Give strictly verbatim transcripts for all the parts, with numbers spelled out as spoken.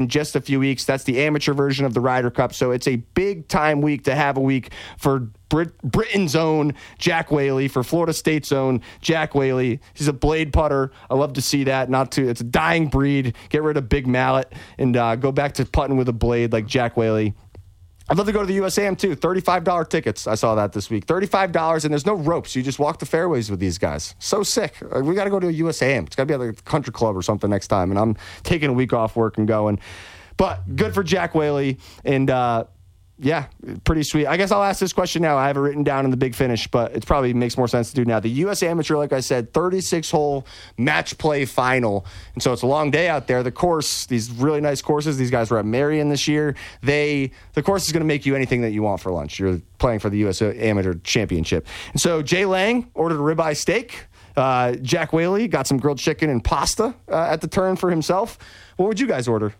just a few weeks. That's the amateur version of the Ryder Cup. So it's a big time week to have a week for Brit- Britain's own Jack Whaley, for Florida State's own Jack Whaley. He's a blade putter. I love to see that. Not to, it's a dying breed. Get rid of big mallet and uh, go back to putting with a blade like Jack Whaley. I'd love to go to the U S A M too. thirty-five dollars tickets. I saw that this week. thirty-five dollars, and there's no ropes. You just walk the fairways with these guys. So sick. We got to go to a U S A M. It's got to be at the country club or something next time. And I'm taking a week off work and going. But good for Jack Whaley. And, uh, yeah, pretty sweet. I guess I'll ask this question now. I have it written down in the Big Finish, but it probably makes more sense to do now. The U S Amateur, like I said, thirty-six hole match play final. And so it's a long day out there. The course, these really nice courses, these guys were at Marion this year. They, the course is going to make you anything that you want for lunch. You're playing for the U S Amateur Championship. And so Jay Lang ordered a ribeye steak. Uh, Jack Whaley got some grilled chicken and pasta uh, at the turn for himself. What would you guys order?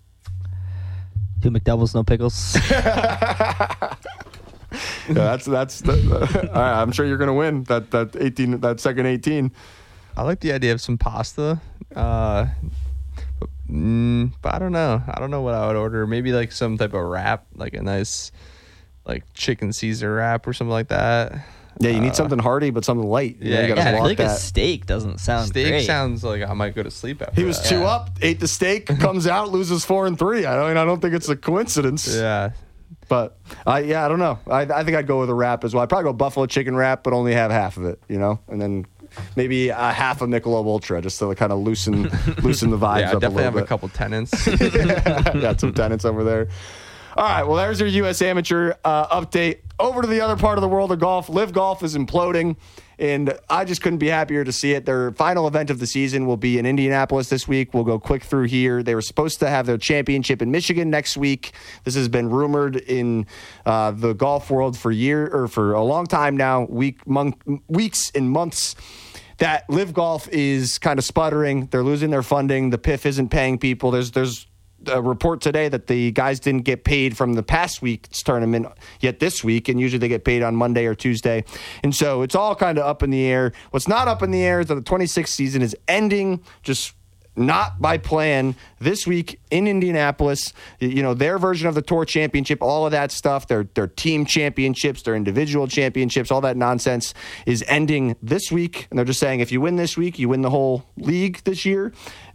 Two McDoubles, no pickles. yeah, that's that's. The, uh, I'm sure you're going to win that that eighteen that second eighteen. I like the idea of some pasta, uh, but, mm, but I don't know. I don't know what I would order. Maybe like some type of wrap, like a nice like chicken Caesar wrap or something like that. Yeah, you need uh, something hearty, but something light. Yeah, you gotta yeah, I feel block like that. a steak doesn't sound Steak great. sounds like I might go to sleep after He was that. two Yeah. up, ate the steak, comes out, loses four and three. I mean, I don't think it's a coincidence. Yeah. But I, yeah, I don't know. I, I think I'd go with a wrap as well. I'd probably go buffalo chicken wrap, but only have half of it, you know, and then maybe a half a Michelob Ultra just to kind of loosen loosen the vibes Yeah, I up a definitely little have bit. a couple tenants. Got some tenants over there. All right, well, there's your U S Amateur uh, update. Over to the other part of the world of golf. Live Golf is imploding, and I just couldn't be happier to see it. Their final event of the season will be in Indianapolis this week. We'll go quick through here. They were supposed to have their championship in Michigan next week. This has been rumored in uh, the golf world for year or for a long time now, week, month, weeks and months. That Live Golf is kind of sputtering. They're losing their funding. The P I F isn't paying people. There's there's a report today that the guys didn't get paid from the past week's tournament yet this week, and usually they get paid on Monday or Tuesday. And so it's all kind of up in the air. What's not up in the air is that the twenty-sixth season is ending just not by plan this week in Indianapolis. You know, their version of the Tour Championship, all of that stuff, their their team championships, their individual championships, all that nonsense is ending this week. And they're just saying if you win this week, you win the whole league this year.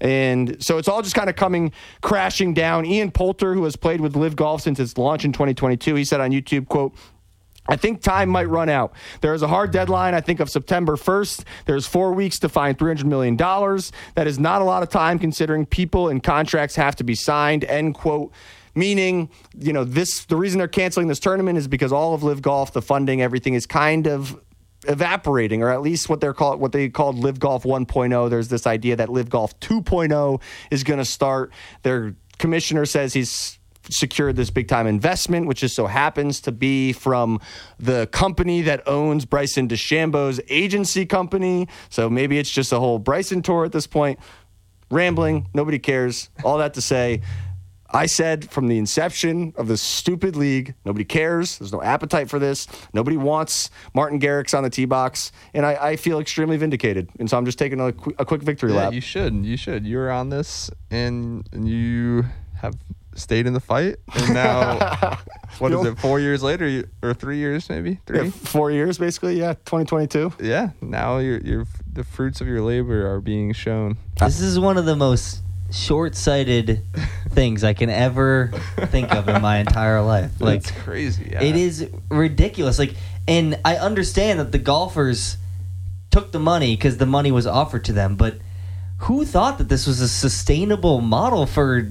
And so it's all just kind of coming crashing down. Ian Poulter, who has played with Live Golf since its launch in twenty twenty-two, he said on YouTube, quote, I think time might run out. There is a hard deadline, I think, of September first. There's four weeks to find three hundred million dollars. That is not a lot of time considering people and contracts have to be signed, end quote. Meaning, you know, this the reason they're canceling this tournament is because all of Live Golf, the funding, everything is kind of evaporating, or at least what they're called, what they called Live Golf one point oh. There's this idea that Live Golf two point oh is going to start. Their commissioner says he's secured this big time investment, which just so happens to be from the company that owns Bryson DeChambeau's agency company. So maybe it's just a whole Bryson tour at this point. Rambling, nobody cares. All that to say, I said from the inception of this stupid league, nobody cares. There's no appetite for this. Nobody wants Martin Garrix on the tee box. And I, I feel extremely vindicated. And so I'm just taking a, qu- a quick victory Yeah, lap. you should. You should. You were on this, and, and you have stayed in the fight. And now, what is it, four years later? You, or three years maybe? Three? Yeah, four years, basically. Yeah, twenty twenty-two. Yeah, now you're, you're, the fruits of your labor are being shown. This is one of the most short-sighted things I can ever think of in my entire life. Like, It's crazy. Yeah. it is ridiculous. Like, and I understand that the golfers took the money because the money was offered to them, but who thought that this was a sustainable model for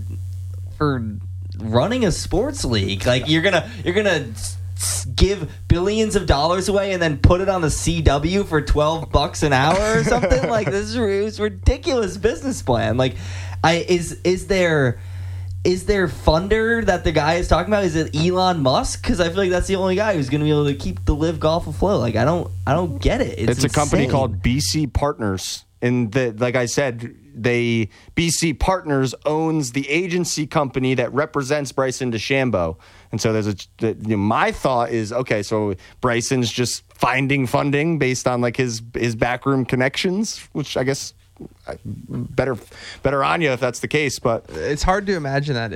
for running a sports league? Like, you're gonna you're gonna s- give billions of dollars away and then put it on the C W for twelve bucks an hour or something? Like, this is it was a ridiculous business plan. Like, I is is there is there funder that the guy is talking about? Is it Elon Musk? Because I feel like that's the only guy who's going to be able to keep the Live Golf afloat. Like, I don't I don't get it. It's, It's, a company insane. called B C Partners. And the, like I said, they B C Partners owns the agency company that represents Bryson DeChambeau. And so there's a the, you know, my thought is, okay, so Bryson's just finding funding based on like his his backroom connections, which I guess better better on you if that's the case. But It's hard to imagine that